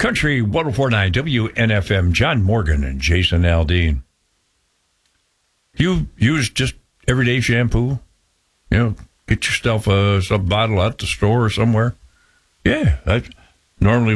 Country 104.9 WNFM, John Morgan and Jason Aldean. You use just everyday shampoo? You know, get yourself some bottle at the store or somewhere? Yeah, that's normally